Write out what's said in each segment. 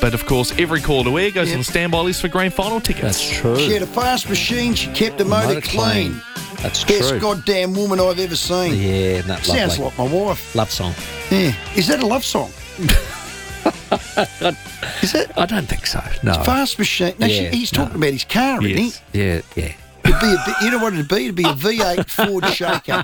But, of course, every call to air goes on the standby list for grand final tickets. That's true. She had a fast machine. She kept the motor clean. That's Best true. goddamn woman I've ever seen. Yeah, that's lovely. Sounds like my wife. Love song. Yeah. Is that a love song? Is it? I don't think so. No. Fast machine. No, he's talking about his car, isn't he? Yeah. It'd be you know what it'd be? It'd be a V8 Ford Shaker.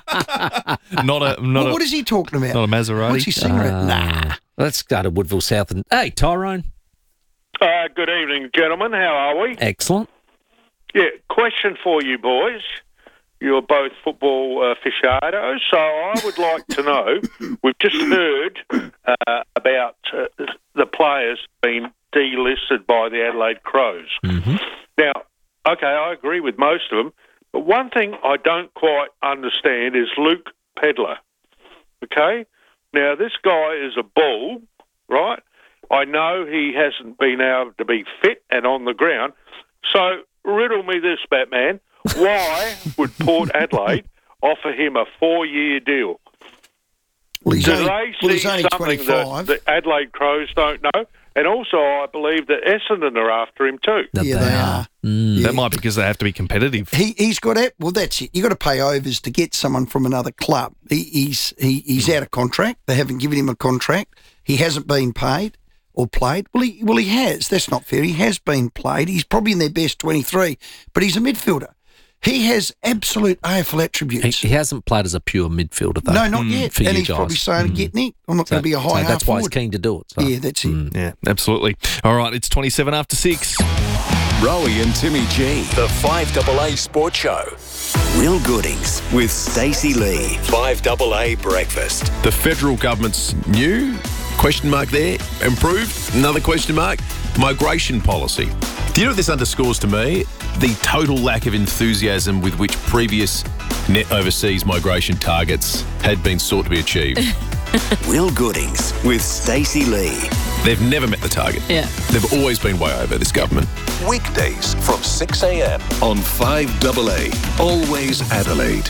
What is he talking about? Not a Maserati. What's he singing about? Nah. Let's go to Woodville South. And hey, Tyrone. Good evening, gentlemen. How are we? Excellent. Yeah, question for you boys. You're both football aficionados, so I would like to know, we've just heard about the players being delisted by the Adelaide Crows. Mm-hmm. Now, okay, I agree with most of them, but one thing I don't quite understand is Luke Pedlar, okay? Now, this guy is a bull, right? I know he hasn't been able to be fit and on the ground, so riddle me this, Batman. Why would Port Adelaide offer him a 4-year deal? Well, he's Do only, they well, he's see only something 25. that the Adelaide Crows don't know? And also, I believe that Essendon are after him too. Yeah, they are. That might be because they have to be competitive. He's got it. Well, that's it. You've got to pay overs to get someone from another club. He's out of contract. They haven't given him a contract. He hasn't been paid or played. Well, he has. That's not fair. He has been played. He's probably in their best 23, but he's a midfielder. He has absolute AFL attributes. He hasn't played as a pure midfielder, though. No, not yet. For And you he's guys. probably saying, get Nick. I'm not going to be a high half that's why he's forward. keen to do it. So. Yeah, that's it. Yeah, absolutely. All right, it's 27 after 6. Rowie and Timmy G, the 5AA Sports Show. Will Goodings with Stacey Lee, 5AA Breakfast. The federal government's new, question mark there, improved, another question mark, migration policy. Do you know what this underscores to me? The total lack of enthusiasm with which previous net overseas migration targets had been sought to be achieved. Will Goodings with Stacey Lee. They've never met the target. Yeah. They've always been way over, this government. Weekdays from 6 a.m. on 5AA. Always Adelaide.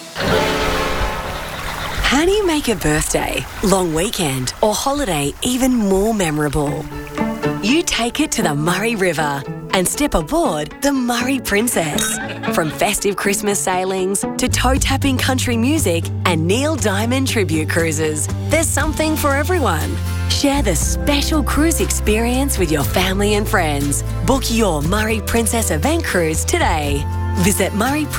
How do you make a birthday, long weekend, or holiday even more memorable? You take it to the Murray River and step aboard the Murray Princess. From festive Christmas sailings to toe-tapping country music and Neil Diamond tribute cruises, there's something for everyone. Share the special cruise experience with your family and friends. Book your Murray Princess event cruise today. Visit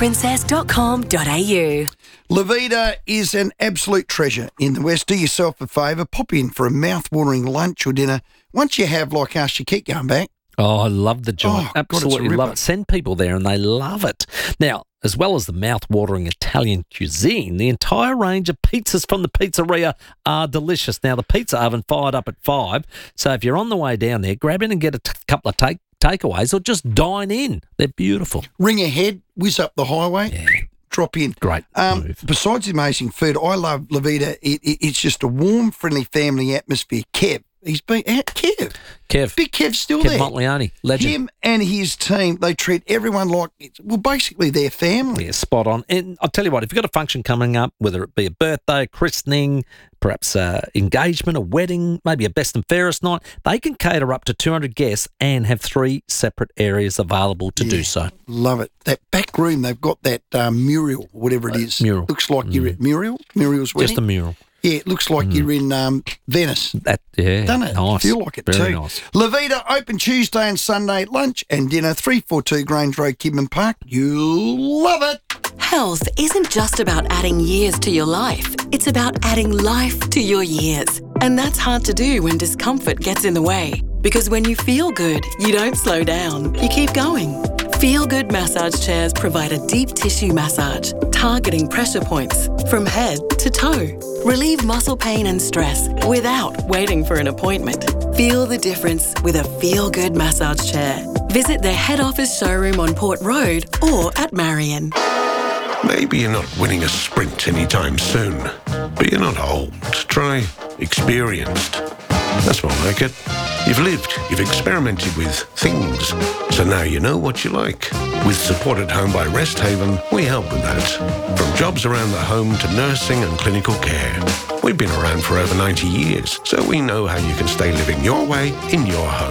murrayprincess.com.au. Levita is an absolute treasure in the West. Do yourself a favour, pop in for a mouth-watering lunch or dinner. Once you have, like us, you keep going back. Oh, I love the joint. Oh, God, it's a Absolutely love ripper. it. Send people there and they love it. Now, as well as the mouth-watering Italian cuisine, the entire range of pizzas from the pizzeria are delicious. Now, the pizza oven fired up at 5, so if you're on the way down there, grab in and get a couple of takeaways or just dine in. They're beautiful. Ring ahead, whiz up the highway, Yeah. drop in. Great move. Besides the amazing food, I love Levita. It's just a warm, friendly family atmosphere. Kev, he's been out. Kev. Big Kev's still Kev there. Montleone, legend. Him and his team, they treat everyone like it's, well, basically their family. Yeah, spot on. And I'll tell you what, if you've got a function coming up, whether it be a birthday, christening, perhaps engagement, a wedding, maybe a best and fairest night, they can cater up to 200 guests and have 3 separate areas available to do so. Love it. That back room, they've got that mural, whatever it is. Mural. Looks like you're at Muriel's wedding. Just a mural. Yeah, it looks like you're in Venice. Yeah, Doesn't it? nice. Feel like it Very too. nice. Levita, open Tuesday and Sunday, lunch and dinner, 342 Grange Road, Kidman Park. You'll love it. Health isn't just about adding years to your life. It's about adding life to your years. And that's hard to do when discomfort gets in the way. Because when you feel good, you don't slow down. You keep going. Feel Good massage chairs provide a deep tissue massage, targeting pressure points from head to toe. Relieve muscle pain and stress without waiting for an appointment. Feel the difference with a Feel Good massage chair. Visit their head office showroom on Port Road or at Marion. Maybe you're not winning a sprint anytime soon, but you're not old. Try experienced. That's more like it. You've lived, you've experimented with things, so now you know what you like. With Support at Home by Rest Haven, we help with that. From jobs around the home to nursing and clinical care. We've been around for over 90 years, so we know how you can stay living your way in your home.